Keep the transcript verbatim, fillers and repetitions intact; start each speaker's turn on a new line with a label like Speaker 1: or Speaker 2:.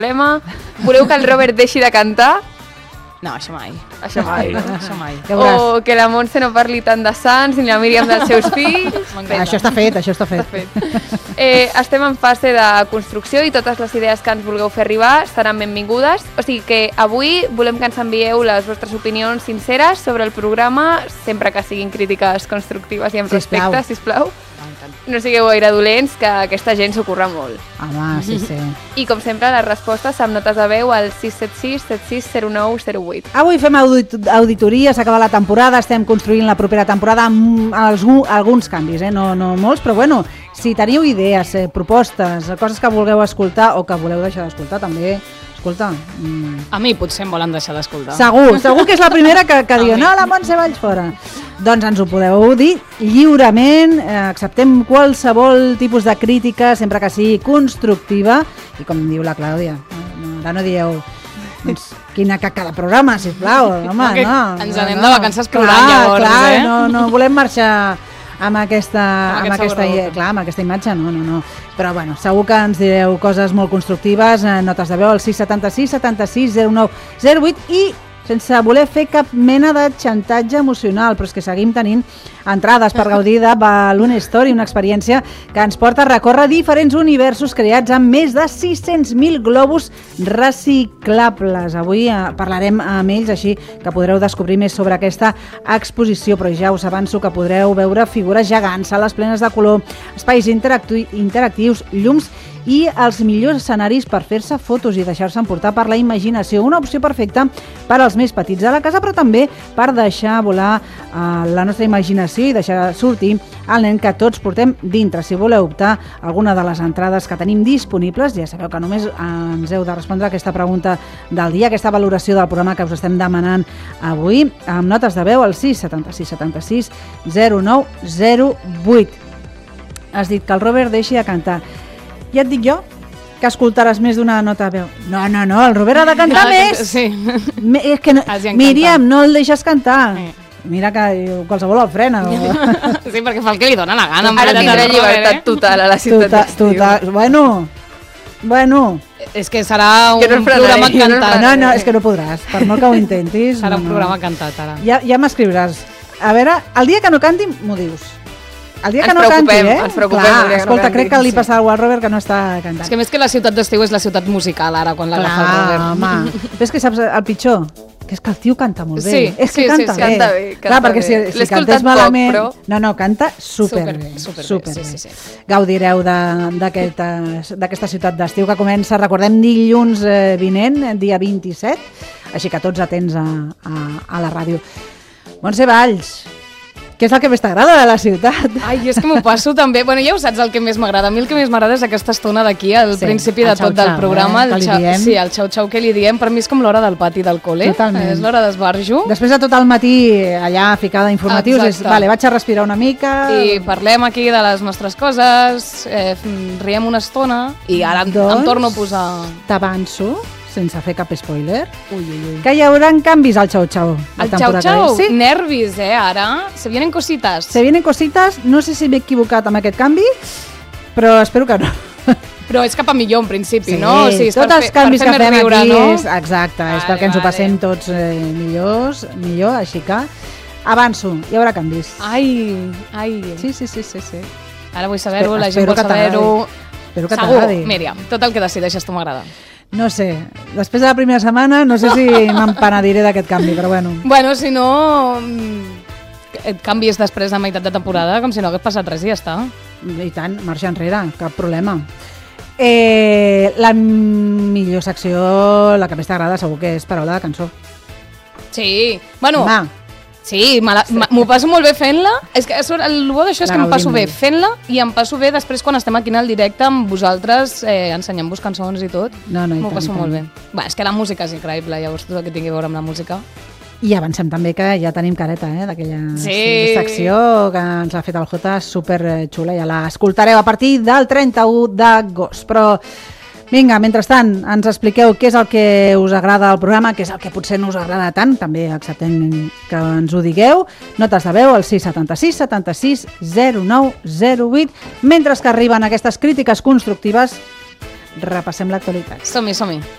Speaker 1: problema. Voleu que el Robert deixi de cantar?
Speaker 2: No, això mai.
Speaker 1: Això mai.
Speaker 2: Això mai.
Speaker 1: O que la Montse no parli tant de Sants ni la Míriam dels seus fills.
Speaker 3: Això està fet, això està fet.
Speaker 1: Està fet. Eh, estem en fase de construcció i totes les idees que ens vulgueu fer arribar seran benvingudes. O sigui que avui volem que ens envieu les vostres opinions sinceres sobre el programa, sempre que siguin crítiques constructives i amb
Speaker 3: Sisplau.
Speaker 1: respecte, sisplau. No sigueu gaire dolents, que aquesta gent s'ho curra molt.
Speaker 3: Home, sí, sí.
Speaker 1: I com sempre, les respostes amb notes de veu al sis set sis, set sis zero nou zero vuit.
Speaker 3: Avui fem audit auditoria, s'acaba la temporada, estem construint la propera temporada amb alguns, alguns canvis, eh? no, no molts, però bueno, si teniu idees, eh, propostes, coses que vulgueu escoltar o que voleu deixar d'escoltar també, escolta... Mm.
Speaker 2: A mi potser em volen deixar d'escoltar.
Speaker 3: Segur, segur que és la primera que, que diu no, la Montse vaig fora. Doncs ens ho podeu dir lliurement, eh, acceptem qualsevol tipus de crítica, sempre que sigui constructiva, i com diu la Clàudia, no, ara no dieu doncs, quina caca de programa, sisplau, home,
Speaker 2: no, que
Speaker 3: no.
Speaker 2: Ens
Speaker 3: no,
Speaker 2: anem
Speaker 3: no.
Speaker 2: de vacances plorant,
Speaker 3: clar,
Speaker 2: llavors,
Speaker 3: clar,
Speaker 2: eh?
Speaker 3: no, no volem marxar amb aquesta,
Speaker 2: amb
Speaker 3: amb aquesta, clar, amb aquesta imatge, no, no, no. Però bueno, segur que ens direu coses molt constructives, eh, notes de veu al sis set sis, set sis, zero nou zero vuit i sense voler fer cap mena de xantatge emocional, però és que seguim tenint entrades per gaudir de Balloon Story, una experiència que ens porta a recórrer diferents universos creats amb més de sis-cents mil globus reciclables. Avui eh, parlarem amb ells, així que podreu descobrir més sobre aquesta exposició, però ja us avanço que podreu veure figures gegants, sales plenes de color, espais interacti interactius, llums i els millors escenaris per fer-se fotos i deixar-se emportar per la imaginació. Una opció perfecta per als més petits de la casa, però també per deixar volar eh, la nostra imaginació i deixar sortir el nen que tots portem dintre. Si voleu optar a alguna de les entrades que tenim disponibles, ja sabeu que només ens heu de respondre a aquesta pregunta del dia, aquesta valoració del programa que us estem demanant avui, amb notes de veu al sis set sis, set sis, zero nou zero vuit. Has dit que el Robert deixi de cantar. Ja et dic jo que escoltaràs més d'una nota de veu. No, no, no, el Robert ha de cantar més.
Speaker 2: Sí.
Speaker 3: Me, és que no, Míriam, no el deixes cantar. Sí. Mira que qualsevol el frena. O...
Speaker 2: Sí, perquè fa el que li dona la gana.
Speaker 1: Ara tindrà llibertat total a la ciutat
Speaker 3: total,
Speaker 1: d'estiu.
Speaker 3: Total. Bueno, bueno.
Speaker 2: És que serà un
Speaker 1: no
Speaker 2: programa cantat.
Speaker 3: No, no, és que no podràs, per molt que ho intentis.
Speaker 2: Serà
Speaker 3: no,
Speaker 2: un programa cantat, ara.
Speaker 3: Ja, ja m'escriuràs. A veure, el dia que no canti, m'ho dius. El dia que
Speaker 1: ens
Speaker 3: no canti, eh?
Speaker 1: Ens preocupem.
Speaker 3: Clar,
Speaker 1: el dia que
Speaker 3: escolta,
Speaker 1: no canti.
Speaker 3: crec que li passa alguna cosa al Robert que no està cantant.
Speaker 2: És que més que la ciutat d'estiu és la ciutat musical, ara, quan l'agafa el Robert.
Speaker 3: Home, ves que saps el pitjor? Que és que el tio canta molt bé.
Speaker 2: Sí,
Speaker 3: és que
Speaker 2: sí,
Speaker 3: canta,
Speaker 2: sí,
Speaker 3: bé.
Speaker 1: canta bé. Canta
Speaker 3: Clar, perquè si,
Speaker 1: bé.
Speaker 3: si cantés malament... Poc, però... No, no, canta superbé.
Speaker 2: Superbé,
Speaker 3: superbé.
Speaker 2: sí, sí, sí.
Speaker 3: Gaudireu d'aquesta ciutat d'estiu que comença, recordem, dilluns eh, vinent, dia vint-i-set, així que tots atents a, a, a la ràdio. Montse Valls, què és el que més t'agrada de la ciutat?
Speaker 2: Ai, és que m'ho passo també. Bueno, ja ho saps el que més m'agrada. A mi el que més m'agrada és aquesta estona d'aquí, al
Speaker 3: sí,
Speaker 2: principi de tot del programa.
Speaker 3: Eh?
Speaker 2: El xau, sí, el xau-xau que li diem. Per mi és com l'hora del pati del col·le.
Speaker 3: Totalment.
Speaker 2: És l'hora d'esbarjo.
Speaker 3: Després de tot el matí allà ficada a informatius, és, vale, vaig a respirar una mica...
Speaker 2: I parlem aquí de les nostres coses, eh, riem una estona i ara doncs, em torno a posar...
Speaker 3: T'avanço, sense fer cap spoiler,
Speaker 2: ui, ui, ui.
Speaker 3: que hi haurà canvis al xau-xau.
Speaker 2: El xau-xau? Sí? Nervis, eh, ara? Se vienen cositas.
Speaker 3: Se vienen cositas, no sé si m'he equivocat amb aquest canvi, però espero que no.
Speaker 2: Però és cap a millor, en principi,
Speaker 3: sí,
Speaker 2: no? O sigui,
Speaker 3: tots els canvis que fem
Speaker 2: riure,
Speaker 3: aquí,
Speaker 2: no?
Speaker 3: és, exacte, vale, és perquè ens ho
Speaker 2: vale.
Speaker 3: passem tots eh, millors, millor, així que avanço, hi haurà canvis.
Speaker 2: Ai, ai.
Speaker 3: Sí, sí, sí, sí, sí.
Speaker 2: Ara vull saber-ho, la gent vol saber-ho.
Speaker 3: Espero que
Speaker 2: segur,
Speaker 3: t'agradi.
Speaker 2: Míriam, tot el que decideixes tu m'agrada.
Speaker 3: No sé, després de la primera setmana no sé si m'empenediré d'aquest canvi, però bueno.
Speaker 2: Bueno, si no, et canvies després de meitat de temporada, com si no hagués passat res i ja està.
Speaker 3: I tant, marxa enrere, cap problema. Eh, la millor secció, la que més t'agrada, segur que és Paraula de cançó.
Speaker 2: Sí, bueno...
Speaker 3: Home.
Speaker 2: Sí, m'ho passo molt bé fent-la. És que el bo d'això és que em passo bé fent-la i em passo bé després quan estem aquí en el directe amb vosaltres eh, ensenyant-vos cançons i tot.
Speaker 3: No, no,
Speaker 2: m'ho passo molt bé. Va, és que la música és increïble, llavors tot el que tingui a veure amb la música.
Speaker 3: I avancem també que ja tenim careta, eh, d'aquella
Speaker 2: sí.
Speaker 3: secció que ens ha fet el Jota, super xula, ja l'escoltareu a partir del trenta-u d'agost. Però vinga, mentrestant, ens expliqueu què és el que us agrada al programa, què és el que potser no us agrada tant, també acceptem que ens ho digueu. Notes de veu al sis set sis, set sis, zero nou zero vuit. Mentre que arriben aquestes crítiques constructives, repassem l'actualitat.
Speaker 2: Som-hi, som-hi.